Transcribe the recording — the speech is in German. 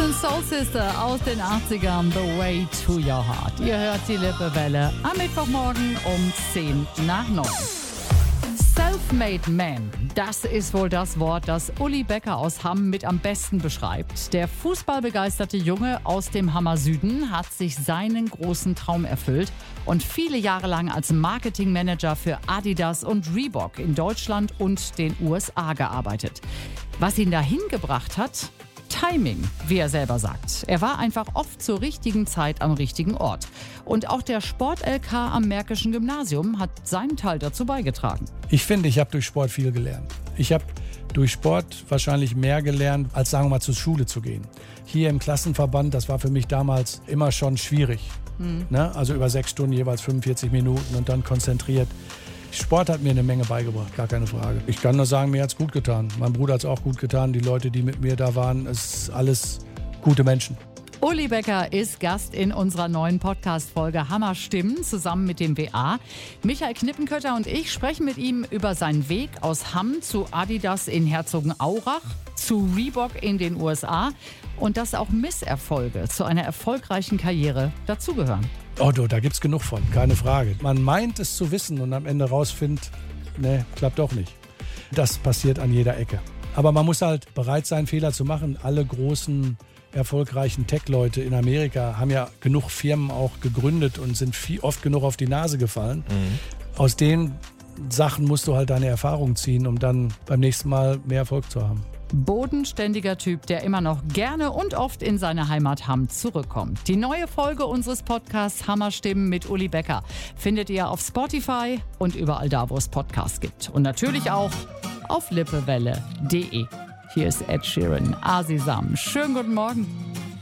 German Soul Sister aus den 80ern, The Way to Your Heart. Ihr hört die Lippewelle am Mittwochmorgen um 8:50. Self-made man, das ist wohl das Wort, das Uli Becker aus Hamm mit am besten beschreibt. Der fußballbegeisterte Junge aus dem Hammer Süden hat sich seinen großen Traum erfüllt und viele Jahre lang als Marketingmanager für Adidas und Reebok in Deutschland und den USA gearbeitet. Was ihn dahin gebracht hat? Timing, wie er selber sagt. Er war einfach oft zur richtigen Zeit am richtigen Ort. Und auch der Sport-LK am Märkischen Gymnasium hat seinen Teil dazu beigetragen. Ich finde, ich habe durch Sport viel gelernt. Ich habe durch Sport wahrscheinlich mehr gelernt, als sagen wir mal zur Schule zu gehen. Hier im Klassenverband, das war für mich damals immer schon schwierig. Ne? Also über 6 Stunden, jeweils 45 Minuten und dann konzentriert. Sport hat mir eine Menge beigebracht, gar keine Frage. Ich kann nur sagen, mir hat es gut getan. Mein Bruder hat es auch gut getan. Die Leute, die mit mir da waren, es ist alles gute Menschen. Uli Becker ist Gast in unserer neuen Podcast-Folge Hammer Stimmen zusammen mit dem WA. Michael Knippenkötter und ich sprechen mit ihm über seinen Weg aus Hamm zu Adidas in Herzogenaurach, zu Reebok in den USA und dass auch Misserfolge zu einer erfolgreichen Karriere dazugehören. Oh, da gibt's genug von, keine Frage. Man meint es zu wissen und am Ende rausfindet, ne, klappt doch nicht. Das passiert an jeder Ecke. Aber man muss halt bereit sein, Fehler zu machen. Alle großen, erfolgreichen Tech-Leute in Amerika haben ja genug Firmen auch gegründet und sind oft genug auf die Nase gefallen. Aus den Sachen musst du halt deine Erfahrung ziehen, um dann beim nächsten Mal mehr Erfolg zu haben. Bodenständiger Typ, der immer noch gerne und oft in seine Heimat Hamm zurückkommt. Die neue Folge unseres Podcasts Hammerstimmen mit Uli Becker findet ihr auf Spotify und überall da, wo es Podcasts gibt. Und natürlich auch auf lippewelle.de. Hier ist Ed Sheeran, Asisam. Schönen guten Morgen.